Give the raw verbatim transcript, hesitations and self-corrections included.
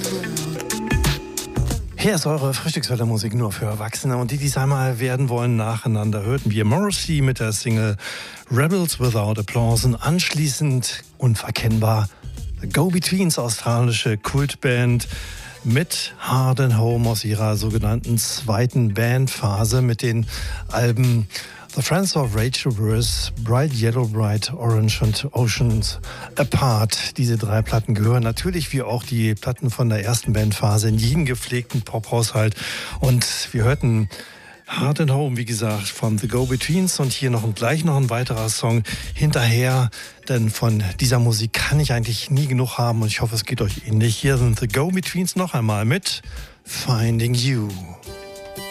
Hier ist eure Frühstückswettermusik nur für Erwachsene und die, die es einmal werden wollen, nacheinander hörten wir Morrissey mit der Single Rebels Without Applause und anschließend unverkennbar The Go-Betweens, australische Kultband mit Hard and Home aus ihrer sogenannten zweiten Bandphase mit den Alben The Friends of Rachel Burrs, Bright Yellow, Bright Orange und Oceans Apart. Diese drei Platten gehören natürlich wie auch die Platten von der ersten Bandphase in jeden gepflegten Pop-Haushalt. Und wir hörten Hard and Home, wie gesagt, von The Go-Betweens und hier noch ein, gleich noch ein weiterer Song hinterher, denn von dieser Musik kann ich eigentlich nie genug haben und ich hoffe, es geht euch ähnlich. Hier sind The Go-Betweens noch einmal mit Finding You.